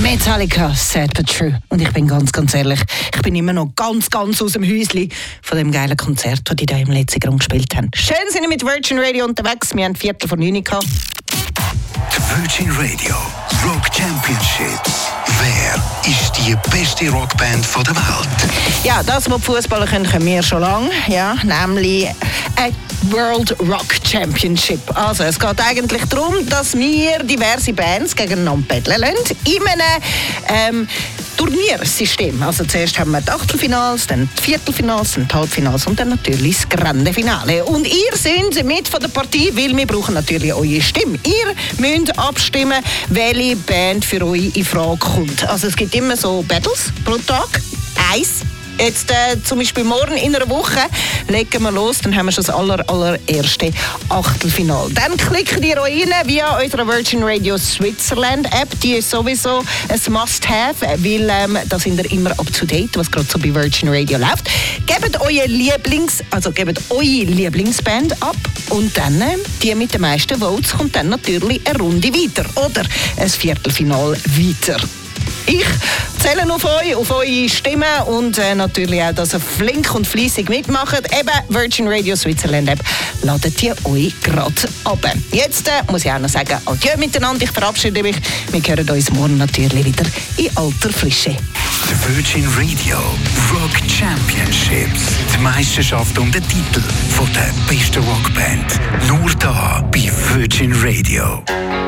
Metallica, Sad but True. Und ich bin ganz ehrlich, ich bin immer noch ganz aus dem Häuschen von dem geilen Konzert, das die da im letzten Grund gespielt haben. Schön sind wir mit Virgin Radio unterwegs. Wir haben 8:45 gehabt. Die Virgin Radio Rock Championship. Wer ist die beste Rockband der Welt? Ja, das, was die Fußballer können wir schon lange. Ja, nämlich eine World Rock Championship. Also, es geht eigentlich darum, dass wir diverse Bands gegeneinander betteln lassen. In einem Turniersystem. Also zuerst haben wir die Achtelfinals, dann die Viertelfinals, dann die Halbfinals und dann natürlich das Grande Finale. Und ihr seid mit von der Partie, weil wir brauchen natürlich eure Stimme. Ihr müsst abstimmen, welche Band für euch in Frage kommt. Also es gibt immer so Battles pro Tag. 1. Jetzt zum Beispiel morgen in einer Woche legen wir los, dann haben wir schon das allererste Achtelfinale. Dann klickt ihr euch rein via unserer Virgin Radio Switzerland App. Die ist sowieso ein Must-Have, weil da sind ihr immer up to date, was gerade so bei Virgin Radio läuft. Gebt eure Lieblingsband ab und dann die mit den meisten Votes kommt dann natürlich eine Runde weiter oder ein Viertelfinale weiter. Ich zähle auf eure Stimmen und natürlich auch, dass ihr flink und fleissig mitmacht. Eben Virgin Radio Switzerland App, ladet ihr euch gerade ab. Jetzt muss ich auch noch sagen, adieu miteinander, ich verabschiede mich. Wir hören uns morgen natürlich wieder in alter Frische. Die Virgin Radio Rock Championships. Die Meisterschaft um den Titel von der besten Rockband. Nur da bei Virgin Radio.